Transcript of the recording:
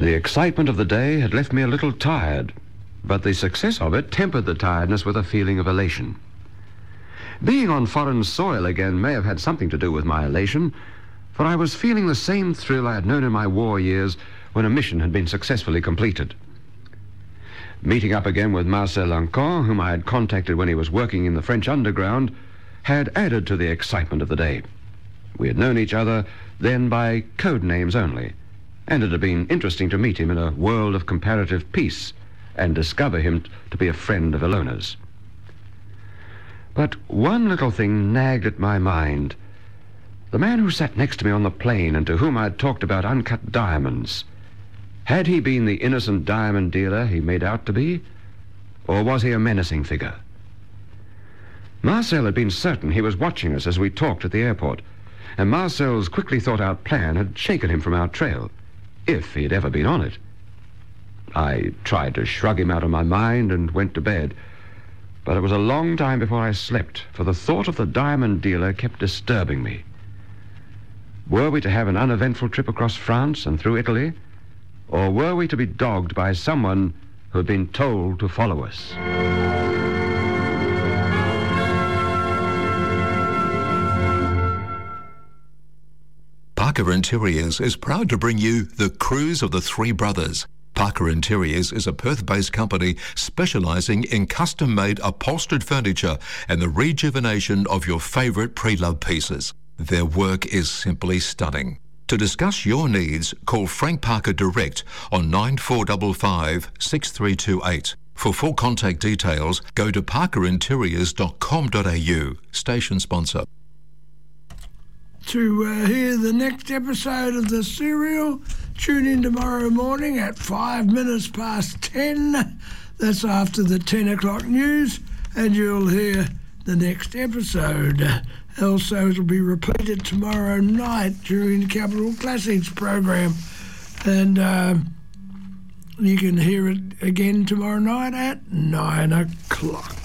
The excitement of the day had left me a little tired, but the success of it tempered the tiredness with a feeling of elation. Being on foreign soil again may have had something to do with my elation, for I was feeling the same thrill I had known in my war years when a mission had been successfully completed. Meeting up again with Marcel Lancon, whom I had contacted when he was working in the French underground, had added to the excitement of the day. We had known each other then by code names only, and it had been interesting to meet him in a world of comparative peace and discover him to be a friend of Ilona's. But one little thing nagged at my mind. The man who sat next to me on the plane and to whom I had talked about uncut diamonds, had he been the innocent diamond dealer he made out to be, or was he a menacing figure? Marcel had been certain he was watching us as we talked at the airport, and Marcel's quickly thought-out plan had shaken him from our trail, if he had ever been on it. I tried to shrug him out of my mind and went to bed, but it was a long time before I slept, for the thought of the diamond dealer kept disturbing me. Were we to have an uneventful trip across France and through Italy, or were we to be dogged by someone who had been told to follow us? Parker Interiors is proud to bring you The Cruise of the Three Brothers. Parker Interiors is a Perth-based company specialising in custom-made upholstered furniture and the rejuvenation of your favourite pre-loved pieces. Their work is simply stunning. To discuss your needs, call Frank Parker direct on 9455 6328. For full contact details, go to parkerinteriors.com.au. Station sponsor. To hear the next episode of The Serial, tune in tomorrow morning at 5 minutes past 10. That's after the 10 o'clock news, and you'll hear the next episode. Also, it'll be repeated tomorrow night during the Capital Classics program, and you can hear it again tomorrow night at 9 o'clock.